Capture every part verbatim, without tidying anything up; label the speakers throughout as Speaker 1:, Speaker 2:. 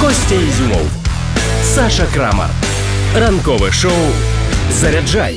Speaker 1: Костя Ізюмов, Саша Крамар. Ранкове шоу «Заряджай»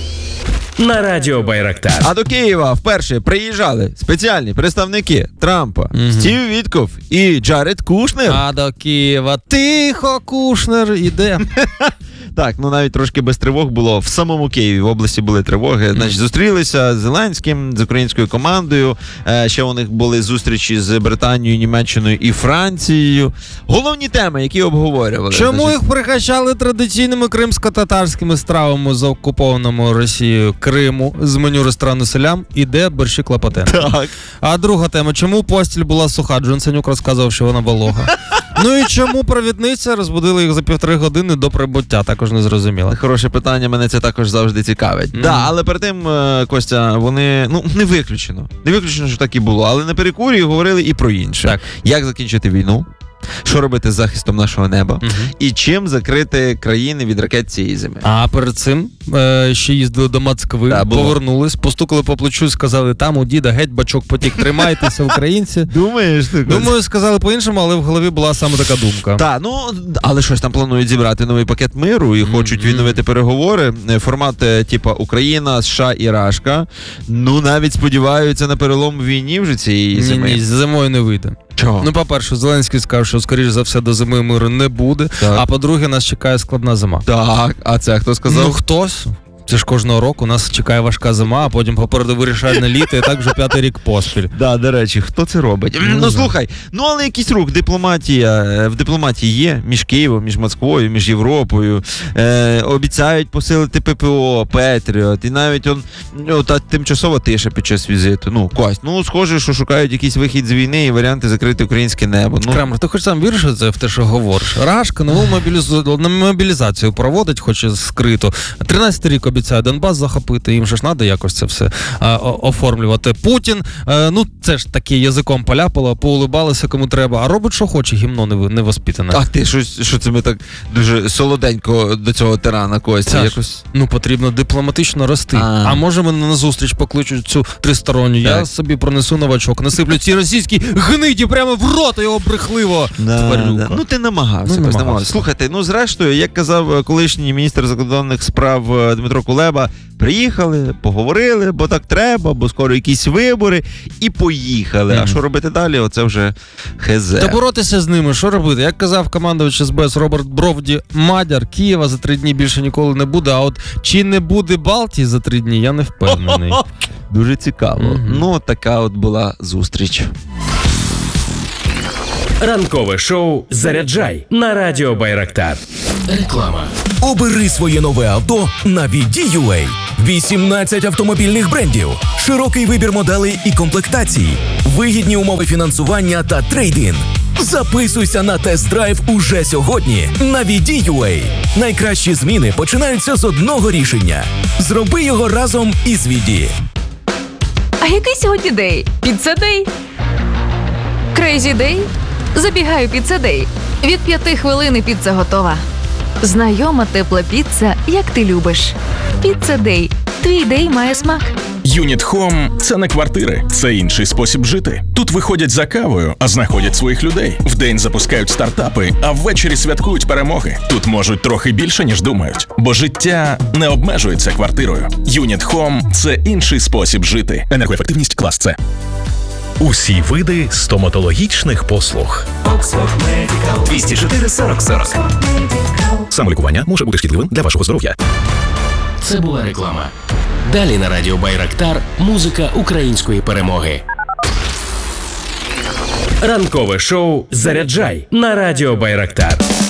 Speaker 1: на радіо Байрактар.
Speaker 2: А до Києва вперше приїжджали спеціальні представники Трампа, mm-hmm. Стів Вітков і Джаред Кушнер.
Speaker 3: А до Києва тихо, Кушнер іде.
Speaker 2: Так, ну навіть трошки без тривог було. В самому Києві, в області були тривоги. Mm. Значить, зустрілися з Зеленським, з українською командою. Е, ще у них були зустрічі з Британією, Німеччиною і Францією. Головні теми, які обговорювали.
Speaker 3: Чому
Speaker 2: Значить...
Speaker 3: їх пригощали традиційними кримсько-татарськими стравами з окупованому Росією Криму з меню ресторану «Селям» іде борщі Клопотенко.
Speaker 2: Так.
Speaker 3: А друга тема, чому постіль була суха? Джонсонюк розказував, що вона волога. Ну і чому провідниця розбудила їх за півтори години до прибуття? Також не зрозуміло.
Speaker 2: Хороше питання, мене це також завжди цікавить. Mm-hmm. Да, але перед тим, Костя, вони, ну, не виключено. Не виключено, що так і було, але на перекурі говорили і про інше.
Speaker 3: Так.
Speaker 2: Як закінчити війну? Що робити з захистом нашого неба?
Speaker 3: Uh-huh.
Speaker 2: І чим закрити країни від ракет цієї зими?
Speaker 3: А перед цим е, ще їздили до Москви, да, повернулись, постукали по плечу, сказали, там у діда геть бачок потік, тримайтеся, українці.
Speaker 2: Думаєш? Ти,
Speaker 3: Думаю, сказали по-іншому, але в голові була саме така думка.
Speaker 2: Так, ну, але щось там планують зібрати новий пакет миру і mm-hmm. хочуть відновити переговори. Формат, типа, Україна, США і Рашка. Ну, навіть сподіваються на перелом в війні вже цієї зими.
Speaker 3: Ні, ні, зимою не вийде.
Speaker 2: Чого?
Speaker 3: Ну, по-перше, Зеленський сказав, що, скоріш за все, до зими миру не буде, так. А по-друге, нас чекає складна зима.
Speaker 2: Так, а це хто сказав?
Speaker 3: Ну, хтось. Це ж кожного року нас чекає важка зима, а потім попереду вирішальне літо, і так вже п'ятий рік поспіль.
Speaker 2: Да, до речі, хто це робить? Ну, ну слухай, ну але якийсь рух, дипломатія, в дипломатії є між Києвом, між Москвою, між Європою. Е, обіцяють посилити ППО, Петріот, і навіть он, ну, та тимчасова тиша під час візиту. Ну, Кость, ну, схоже, що шукають якийсь вихід з війни і варіанти закрити українське небо. Ну,
Speaker 3: Крамер, ти хоч сам віриш в те, що говориш? Рашка нову мобілізу... мобілізацію проводить, хоче скрито. тринадцятий рік обіцяє Донбас захопити, їм же ж треба якось це все а, оформлювати. Путін, а, ну це ж таки язиком поляпало, поулибалися кому треба, а робить, що хоче, гімно не, не воспітане.
Speaker 2: А ти, що, що це ми так дуже солоденько до цього тирана, Костя? Якось...
Speaker 3: Ну, потрібно дипломатично рости. А, а може мене на зустріч покличуть цю тристоронню, я собі пронесу новачок, насиплю ці російські гниді прямо в рота його брехливо.
Speaker 2: Да, да. Ну ти намагався.
Speaker 3: Ну, намагався.
Speaker 2: Слухайте, ну зрештою, як казав колишній міністр закордонних справ Дмитро Кулеба, приїхали, поговорили, бо так треба, бо скоро якісь вибори, і поїхали. Mm-hmm. А що робити далі, оце вже хз.
Speaker 3: Та боротися з ними, що робити? Як казав командувач ес бе ес Роберт Бровді, мадяр, Києва за три дні більше ніколи не буде, а от чи не буде Балтії за три дні, я не впевнений.
Speaker 2: Дуже цікаво. Mm-hmm. Ну, така от була зустріч.
Speaker 1: Ранкове шоу «Заряджай» на радіо Байрактар. Реклама.
Speaker 4: Обери своє нове авто на ві ді ю ей. вісімнадцять автомобільних брендів, широкий вибір моделей і комплектацій, вигідні умови фінансування та трейд-ін. Записуйся на тест-драйв уже сьогодні на ві ді ю ей. Найкращі зміни починаються з одного рішення. Зроби його разом із Віді.
Speaker 5: А який сьогодні день? Піцца-дей? Крейзі-дей? Забігаю піцца-дей. Від п'яти хвилин і піца готова. Знайома тепла піца, як ти любиш. Піцца-дей. Твій дей має смак.
Speaker 6: Юніт Home – це не квартири, це інший спосіб жити. Тут виходять за кавою, а знаходять своїх людей. Вдень запускають стартапи, а ввечері святкують перемоги. Тут можуть трохи більше, ніж думають. Бо життя не обмежується квартирою. Юніт Home – це інший спосіб жити. Енергоефективність клас С.
Speaker 7: Усі види стоматологічних послуг.
Speaker 4: двісті чотири сорок сорок.
Speaker 7: Самолікування може бути шкідливим для вашого здоров'я.
Speaker 1: Це була реклама. Далі на радіо Байрактар музика української перемоги. Ранкове шоу «Заряджай» на радіо Байрактар.